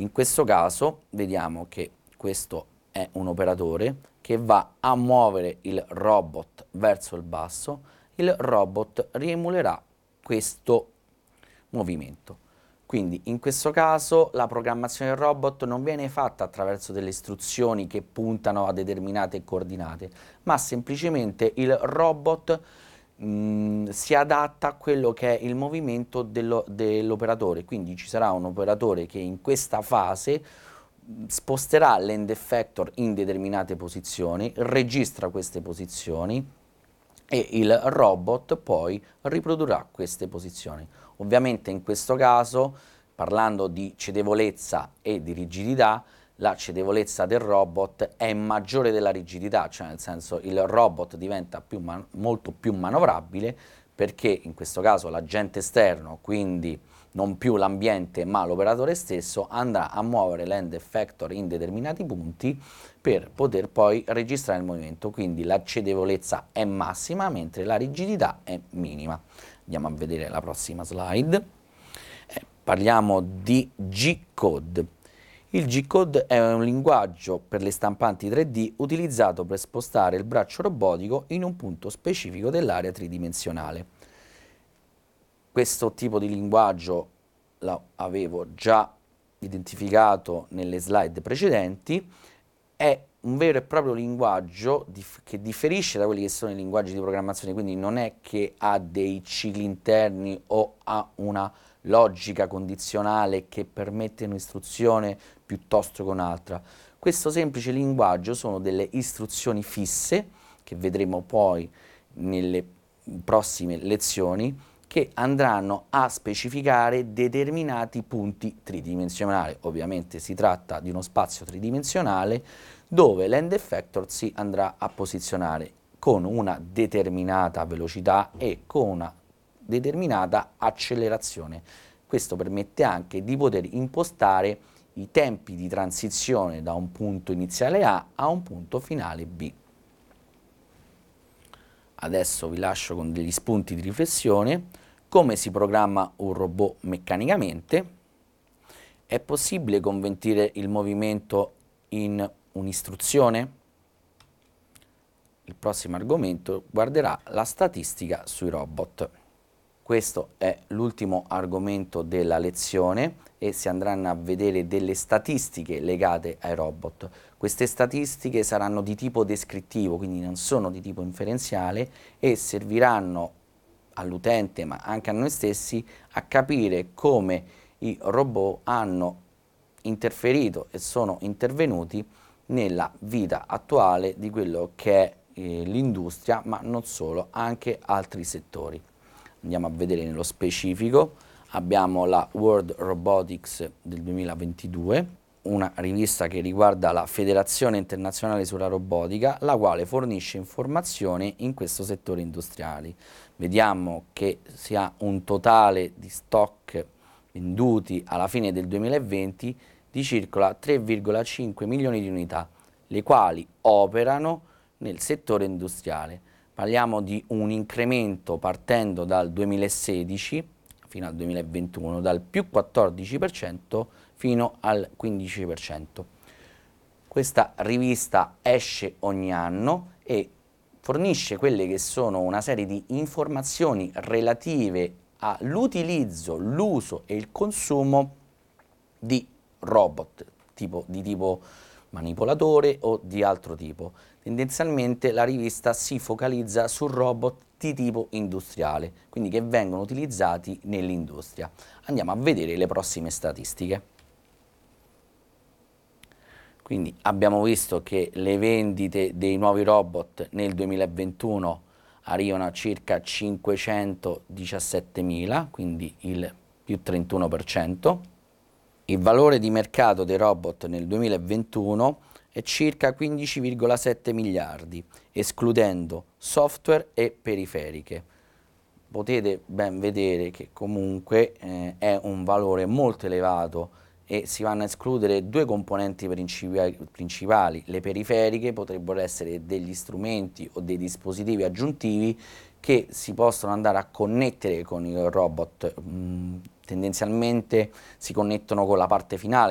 In questo caso vediamo che questo è un operatore che va a muovere il robot verso il basso, il robot riemulerà questo movimento. Quindi in questo caso la programmazione del robot non viene fatta attraverso delle istruzioni che puntano a determinate coordinate, ma semplicemente il robot si adatta a quello che è il movimento dell'operatore. Quindi ci sarà un operatore che in questa fase sposterà l'end effector in determinate posizioni, registra queste posizioni e il robot poi riprodurrà queste posizioni. Ovviamente in questo caso, parlando di cedevolezza e di rigidità, la cedevolezza del robot è maggiore della rigidità, cioè nel senso il robot diventa molto più manovrabile perché in questo caso l'agente esterno, quindi non più l'ambiente ma l'operatore stesso, andrà a muovere l'end effector in determinati punti per poter poi registrare il movimento, quindi la cedevolezza è massima mentre la rigidità è minima. Andiamo a vedere la prossima slide. Parliamo di G-Code. Il G-Code è un linguaggio per le stampanti 3D utilizzato per spostare il braccio robotico in un punto specifico dell'area tridimensionale. Questo tipo di linguaggio l'avevo già identificato nelle slide precedenti, è un vero e proprio linguaggio che differisce da quelli che sono i linguaggi di programmazione, quindi non è che ha dei cicli interni o ha una logica condizionale che permette un'istruzione piuttosto che un'altra. Questo semplice linguaggio sono delle istruzioni fisse, che vedremo poi nelle prossime lezioni, che andranno a specificare determinati punti tridimensionali. Ovviamente si tratta di uno spazio tridimensionale dove l'end effector si andrà a posizionare con una determinata velocità e con una determinata accelerazione. Questo permette anche di poter impostare i tempi di transizione da un punto iniziale A un punto finale B. Adesso vi lascio con degli spunti di riflessione. Come si programma un robot meccanicamente? È possibile convertire il movimento in un'istruzione? Il prossimo argomento guarderà la statistica sui robot. Questo è l'ultimo argomento della lezione e si andranno a vedere delle statistiche legate ai robot. Queste statistiche saranno di tipo descrittivo, quindi non sono di tipo inferenziale e serviranno all'utente ma anche a noi stessi a capire come i robot hanno interferito e sono intervenuti nella vita attuale di quello che è l'industria, ma non solo, anche altri settori. Andiamo a vedere nello specifico. Abbiamo la World Robotics del 2022, una rivista che riguarda la Federazione Internazionale sulla Robotica, la quale fornisce informazioni in questo settore industriale. Vediamo che si ha un totale di stock venduti alla fine del 2020 di circa 3,5 milioni di unità, le quali operano nel settore industriale. Parliamo di un incremento partendo dal 2016 fino al 2021, dal più 14% fino al 15%. Questa rivista esce ogni anno e fornisce quelle che sono una serie di informazioni relative all'utilizzo, l'uso e il consumo di robot di tipo manipolatore o di altro tipo. Tendenzialmente la rivista si focalizza su robot di tipo industriale, quindi che vengono utilizzati nell'industria. Andiamo a vedere le prossime statistiche. Quindi abbiamo visto che le vendite dei nuovi robot nel 2021 arrivano a circa 517.000, quindi il più 31%. Il valore di mercato dei robot nel 2021 è circa 15,7 miliardi, escludendo software e periferiche. Potete ben vedere che comunque è un valore molto elevato e si vanno a escludere due componenti principali. Le periferiche potrebbero essere degli strumenti o dei dispositivi aggiuntivi che si possono andare a connettere con il robot. Tendenzialmente si connettono con la parte finale